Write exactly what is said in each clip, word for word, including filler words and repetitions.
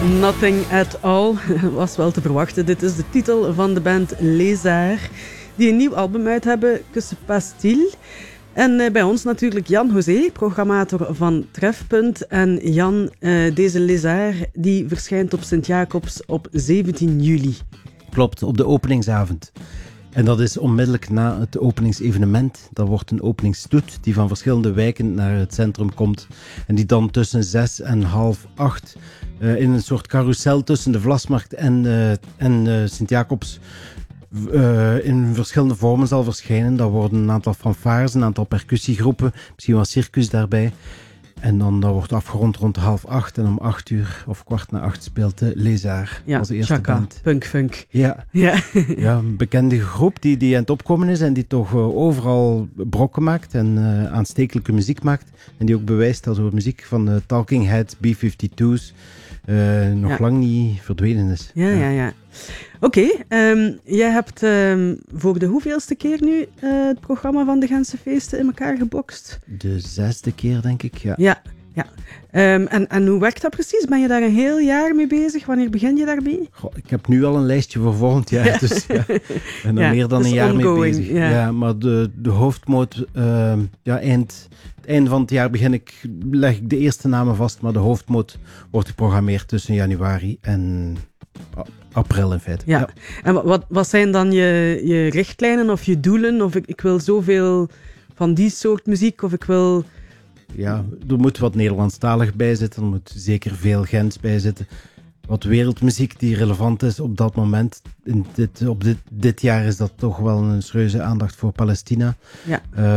Nothing at all was wel te verwachten. Dit is de titel van de band Les Arts, die een nieuw album uit hebben, Que se passe-t-il? En uh, bij ons natuurlijk Jan José, programmator van Trefpunt. En Jan, uh, deze Les Arts, die verschijnt op Sint-Jacobs op zeventien juli. Klopt, op de openingsavond. En dat is onmiddellijk na het openingsevenement. Dat wordt een openingsstoet die van verschillende wijken naar het centrum komt. En die dan tussen zes en half acht uh, in een soort carousel tussen de Vlasmarkt en, uh, en uh, Sint-Jacobs uh, in verschillende vormen zal verschijnen. Daar worden een aantal fanfares, een aantal percussiegroepen, misschien wel circus daarbij. En dan dat wordt afgerond rond half acht en om acht uur of kwart na acht speelt de Les Arts ja, als eerste Chaka, band. Punk Funk. Ja, ja. ja, een bekende groep die, die aan het opkomen is en die toch uh, overal brokken maakt en uh, aanstekelijke muziek maakt. En die ook bewijst dat de muziek van de Talking Heads, B vijfentwintig's uh, nog ja. lang niet verdwenen is. Ja, ja, ja. ja. Oké, okay, um, jij hebt um, voor de hoeveelste keer nu uh, het programma van de Gentse Feesten in elkaar gebokst? De zesde keer, denk ik, ja. Ja, ja. Um, en, en hoe werkt dat precies? Ben je daar een heel jaar mee bezig? Wanneer begin je daarmee? Goh, ik heb nu al een lijstje voor volgend jaar, ja. dus ja, ik ben er ja, meer dan dus een jaar ongoing, mee bezig. Ja. Ja, maar de, de hoofdmoot, uh, ja, eind, het einde van het jaar begin ik, leg ik de eerste namen vast, maar de hoofdmoot wordt geprogrammeerd tussen januari en april in feite. Ja. ja. En wat, wat zijn dan je, je richtlijnen of je doelen? Of ik, ik wil zoveel van die soort muziek, of ik wil... Ja, er moet wat Nederlandstalig bij zitten, er moet zeker veel Gents bij zitten. Wat wereldmuziek die relevant is op dat moment. In dit, op dit, dit jaar is dat toch wel een serieuze aandacht voor Palestina. Ja.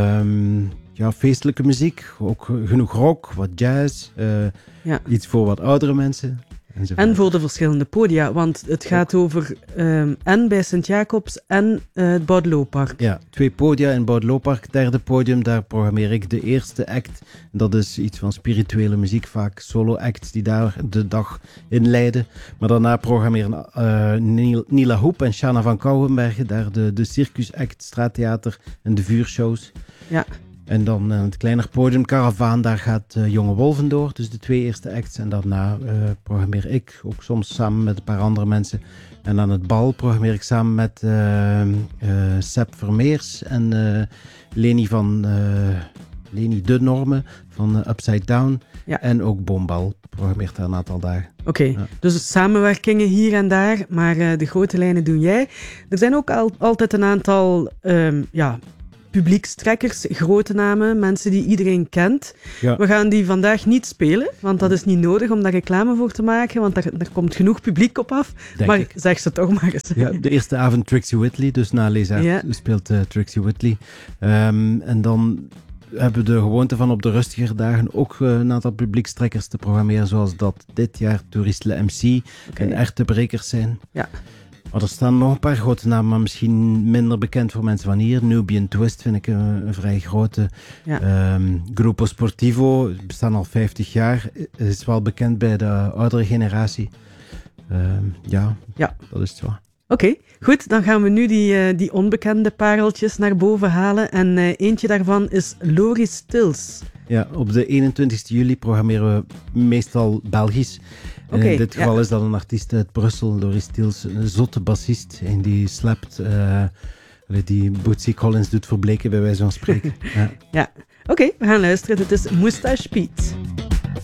Um, ja, feestelijke muziek, ook genoeg rock, wat jazz, uh, ja. iets voor wat oudere mensen. En voor de verschillende podia, want het gaat ook over um, en bij Sint-Jacobs en uh, het Boudelooppark. Ja, twee podia in Boudelooppark. Derde podium, daar programmeer ik de eerste act. Dat is iets van spirituele muziek, vaak solo-acts die daar de dag inleiden. Maar daarna programmeren uh, Nila Hoep en Shana van Kouwenbergen daar de, de circusact, straattheater en de vuurshows. Ja. En dan uh, het kleiner podium, Caravaan, daar gaat uh, Jonge Wolven door. Dus de twee eerste acts. En daarna uh, programmeer ik, ook soms samen met een paar andere mensen. En aan het bal programmeer ik samen met uh, uh, Sepp Vermeers en uh, Leni van uh, Leni de Norme van uh, Upside Down. Ja. En ook Boombal programmeert daar een aantal dagen. Oké, okay, ja. Dus samenwerkingen hier en daar, maar uh, de grote lijnen doe jij. Er zijn ook al, altijd een aantal... Um, ja, publiekstrekkers, grote namen, mensen die iedereen kent. Ja. We gaan die vandaag niet spelen, want dat is niet nodig om daar reclame voor te maken, want daar, daar komt genoeg publiek op af. Denk maar ik. Zeg ze toch maar eens. Ja, de eerste avond Trixie Whitley, dus na Les Arts ja. speelt uh, Trixie Whitley. Um, en dan hebben we de gewoonte van op de rustigere dagen ook uh, een aantal publiekstrekkers te programmeren, zoals dat dit jaar Touriste Le M C okay. en echte brekers zijn. Ja. Maar er staan nog een paar grote namen, maar misschien minder bekend voor mensen van hier. Nubian Twist vind ik een, een vrij grote. Ja. Um, Grupo Sportivo, bestaan al vijftig jaar. Is wel bekend bij de oudere generatie. Um, ja, ja, dat is het wel. Oké, okay, goed. Dan gaan we nu die, uh, die onbekende pareltjes naar boven halen. En uh, eentje daarvan is Loris Stils. Ja, op de eenentwintigste juli programmeren we meestal Belgisch. En okay, in dit geval ja. is dat een artiest uit Brussel, Loris Stils, een zotte bassist. En die slapt, uh, die Bootsy Collins doet verbleken bij wijze van spreken. ja, ja. Oké, okay, we gaan luisteren. Dit is Moustache Piet.